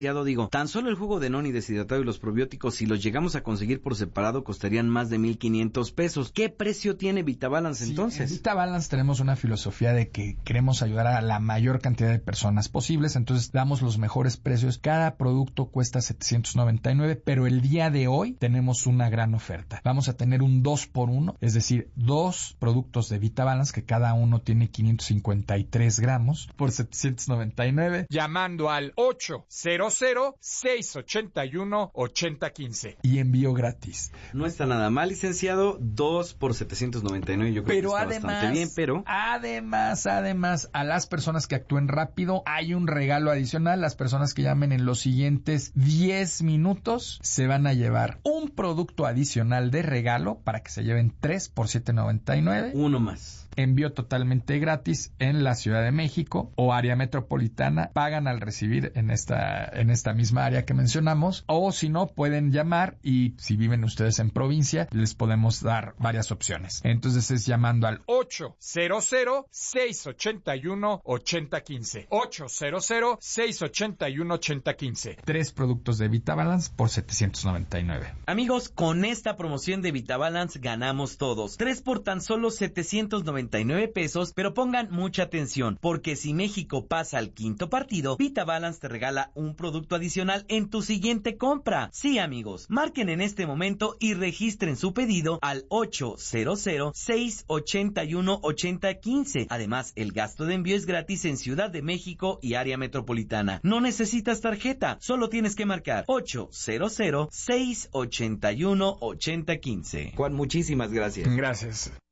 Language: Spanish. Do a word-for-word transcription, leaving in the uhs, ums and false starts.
Digo, tan solo el jugo de noni deshidratado y los probióticos, si los llegamos a conseguir por separado, costarían más de mil quinientos pesos. ¿Qué precio tiene VitaBalance sí, entonces? En VitaBalance tenemos una filosofía de que queremos ayudar a la mayor cantidad de personas posibles, entonces damos los mejores precios. Cada producto cuesta setecientos noventa y nueve, pero el día de hoy tenemos una gran oferta. Vamos a tener un dos por uno, es decir, dos productos de VitaBalance que cada uno tiene quinientos cincuenta y tres gramos por setecientos noventa y nueve. Llamando al ocho cero cero, seis ocho uno, ocho cero uno cinco. Y envío gratis. No está nada mal, licenciado. dos por setecientos noventa y nueve, yo creo pero que está además, bastante bien, pero... Además, además, a las personas que actúen rápido, hay un regalo adicional. Las personas que llamen en los siguientes diez minutos se van a llevar un producto adicional de regalo para que se lleven tres por siete noventa y nueve. Uno más. Envío totalmente gratis en la Ciudad de México o área metropolitana. Pagan al recibir en esta, en esta misma área que mencionamos. O si no, pueden llamar y si viven ustedes en provincia, les podemos dar varias opciones. Entonces es llamando al ocho cero cero, seis ocho uno, ocho cero uno cinco. ocho cero cero, seis ocho uno, ocho cero uno cinco. Tres productos de VitaBalance por setecientos noventa y nueve. Amigos, con esta promoción de VitaBalance ganamos todos. Tres por tan solo setecientos noventa y nueve pesos, pero pongan mucha atención, porque si México pasa al quinto partido, VitaBalance te regala un producto adicional en tu siguiente compra. Sí, amigos, marquen en este momento y registren su pedido al ocho cero cero, seis ocho uno, ocho cero uno cinco. Además, el gasto de envío es gratis en Ciudad de México y área metropolitana. No necesitas tarjeta, solo tienes que marcar ocho cero cero, seis ocho uno, ocho cero uno cinco. Juan, muchísimas gracias. Gracias.